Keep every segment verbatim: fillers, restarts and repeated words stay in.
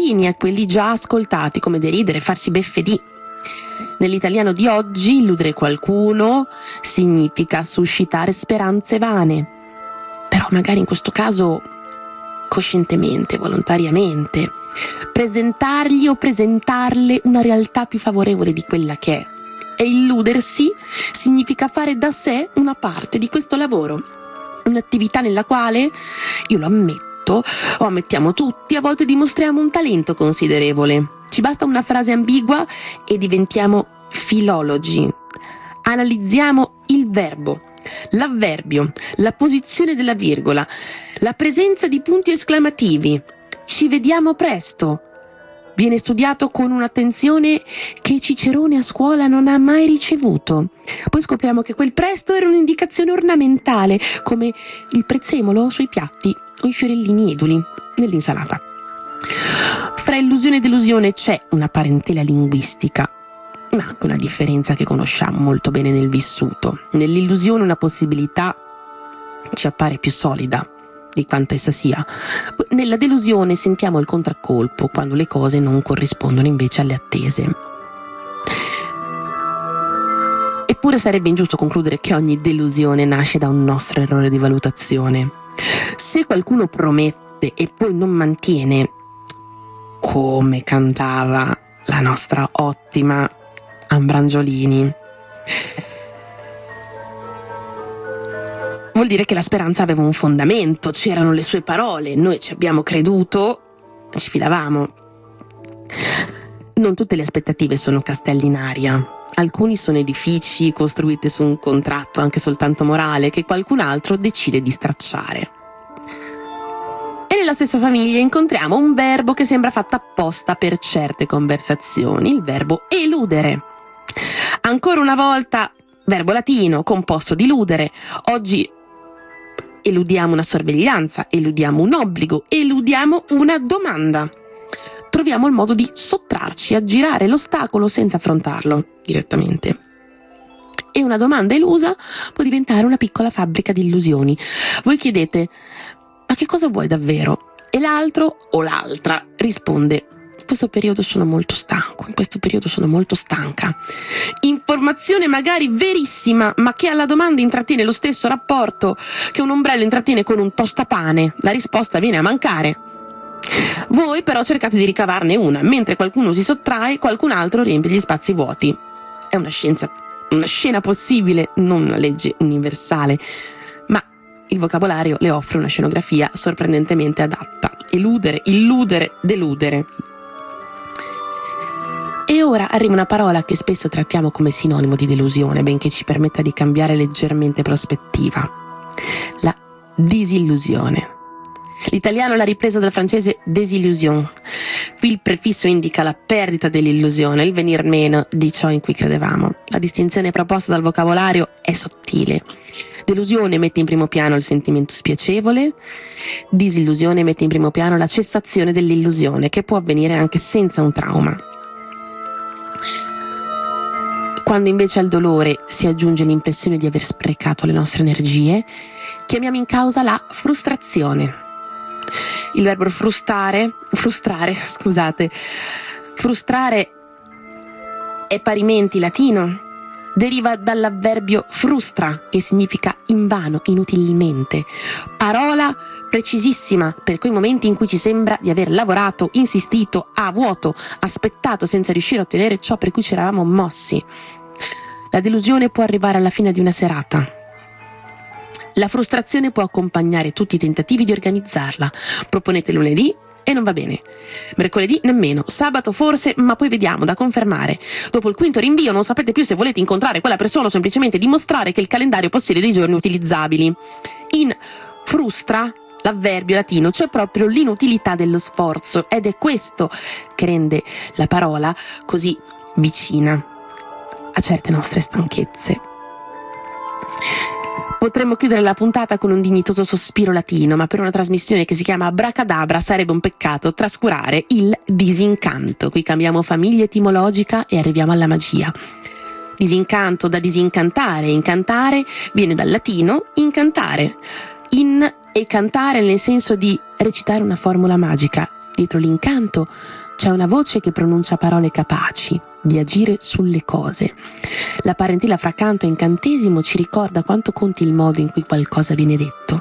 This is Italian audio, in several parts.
vicini a quelli già ascoltati, come deridere, farsi beffedì. Nell'italiano di oggi, illudere qualcuno significa suscitare speranze vane, però magari in questo caso coscientemente, volontariamente, presentargli o presentarle una realtà più favorevole di quella che è. E illudersi significa fare da sé una parte di questo lavoro, un'attività nella quale, io lo ammetto, o ammettiamo tutti, a volte dimostriamo un talento considerevole. Ci basta una frase ambigua e diventiamo filologi. Analizziamo il verbo, l'avverbio, la posizione della virgola, la presenza di punti esclamativi. Ci vediamo presto. Viene studiato con un'attenzione che Cicerone a scuola non ha mai ricevuto. Poi scopriamo che quel presto era un'indicazione ornamentale, come il prezzemolo sui piatti o i fiorellini eduli nell'insalata. Fra illusione e delusione c'è una parentela linguistica, ma anche una differenza che conosciamo molto bene nel vissuto. Nell'illusione una possibilità ci appare più solida di quanta essa sia. Nella delusione sentiamo il contraccolpo quando le cose non corrispondono invece alle attese. Eppure sarebbe ingiusto concludere che ogni delusione nasce da un nostro errore di valutazione. Se qualcuno promette e poi non mantiene, come cantava la nostra ottima Ambrangiolini, vuol dire che la speranza aveva un fondamento, c'erano le sue parole, noi ci abbiamo creduto, ci fidavamo. Non tutte le aspettative sono castelli in aria, alcuni sono edifici costruiti su un contratto anche soltanto morale che qualcun altro decide di stracciare. E nella stessa famiglia incontriamo un verbo che sembra fatto apposta per certe conversazioni, il verbo eludere. Ancora una volta, verbo latino composto di ludere. Oggi eludiamo una sorveglianza, eludiamo un obbligo, eludiamo una domanda. Troviamo il modo di sottrarci, aggirare l'ostacolo senza affrontarlo direttamente. E una domanda elusa può diventare una piccola fabbrica di illusioni. Voi chiedete: ma che cosa vuoi davvero? E l'altro o l'altra risponde: in questo periodo sono molto stanco, in questo periodo sono molto stanca. Informazione magari verissima, ma che alla domanda intrattiene lo stesso rapporto che un ombrello intrattiene con un tostapane. La risposta viene a mancare. Voi però cercate di ricavarne una, mentre qualcuno si sottrae, qualcun altro riempie gli spazi vuoti. È una scienza, una scena possibile, non una legge universale, ma il vocabolario le offre una scenografia sorprendentemente adatta. Eludere, illudere, deludere. E ora arriva una parola che spesso trattiamo come sinonimo di delusione, benché ci permetta di cambiare leggermente prospettiva: la disillusione. L'italiano l'ha ripresa dal francese désillusion. Qui il prefisso indica la perdita dell'illusione, il venir meno di ciò in cui credevamo. La distinzione proposta dal vocabolario è sottile. Delusione mette in primo piano il sentimento spiacevole, disillusione mette in primo piano la cessazione dell'illusione, che può avvenire anche senza un trauma. Quando invece al dolore si aggiunge l'impressione di aver sprecato le nostre energie, chiamiamo in causa la frustrazione. Il verbo frustare, frustrare, scusate, frustrare è parimenti latino, deriva dall'avverbio frustra, che significa invano, inutilmente. Parola precisissima per quei momenti in cui ci sembra di aver lavorato, insistito, a vuoto, aspettato senza riuscire a ottenere ciò per cui ci eravamo mossi. La delusione può arrivare alla fine di una serata. La frustrazione può accompagnare tutti i tentativi di organizzarla. Proponete lunedì e non va bene. Mercoledì nemmeno. Sabato forse, ma poi vediamo, da confermare. Dopo il quinto rinvio non sapete più se volete incontrare quella persona o semplicemente dimostrare che il calendario possiede dei giorni utilizzabili. In frustra, l'avverbio latino, c'è proprio l'inutilità dello sforzo, ed è questo che rende la parola così vicina a certe nostre stanchezze. Potremmo chiudere la puntata con un dignitoso sospiro latino, ma per una trasmissione che si chiama Abracadabra sarebbe un peccato trascurare il disincanto. Qui cambiamo famiglia etimologica e arriviamo alla magia. Disincanto da disincantare, incantare viene dal latino incantare. In e cantare nel senso di recitare una formula magica. Dietro l'incanto c'è una voce che pronuncia parole capaci di agire sulle cose. La parentela fra canto e incantesimo ci ricorda quanto conti il modo in cui qualcosa viene detto.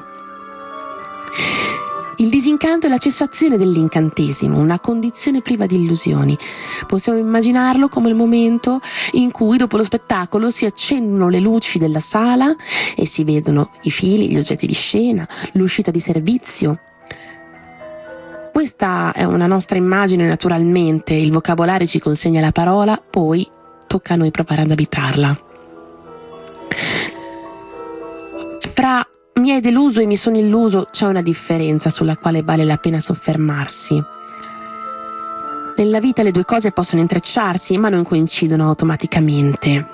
Il disincanto è la cessazione dell'incantesimo, una condizione priva di illusioni. Possiamo immaginarlo come il momento in cui dopo lo spettacolo si accendono le luci della sala e si vedono i fili, gli oggetti di scena, l'uscita di servizio. Questa è una nostra immagine naturalmente, il vocabolario ci consegna la parola, poi tocca a noi provare ad abitarla. Fra mi hai deluso e mi sono illuso c'è una differenza sulla quale vale la pena soffermarsi. Nella vita le due cose possono intrecciarsi, ma non coincidono automaticamente.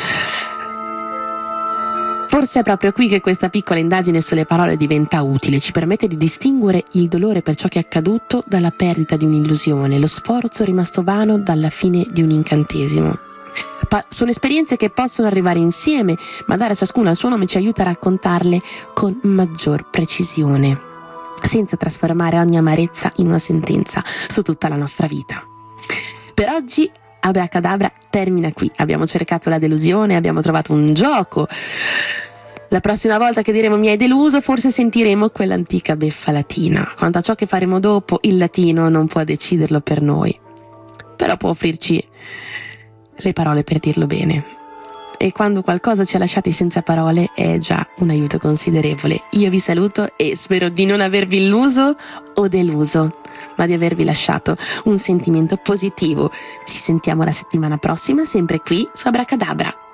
Forse è proprio qui che questa piccola indagine sulle parole diventa utile, ci permette di distinguere il dolore per ciò che è accaduto dalla perdita di un'illusione, lo sforzo rimasto vano dalla fine di un incantesimo. Pa- sono esperienze che possono arrivare insieme, ma dare a ciascuna il suo nome ci aiuta a raccontarle con maggior precisione, senza trasformare ogni amarezza in una sentenza su tutta la nostra vita. Per oggi Abracadabra termina qui. Abbiamo cercato la delusione, abbiamo trovato un gioco. La prossima volta che diremo mi hai deluso, forse sentiremo quell'antica beffa latina. Quanto a ciò che faremo dopo, il latino non può deciderlo per noi, però può offrirci le parole per dirlo bene. E quando qualcosa ci ha lasciati senza parole è già un aiuto considerevole. Io vi saluto e spero di non avervi illuso o deluso, ma di avervi lasciato un sentimento positivo. Ci sentiamo la settimana prossima, sempre qui su Abracadabra.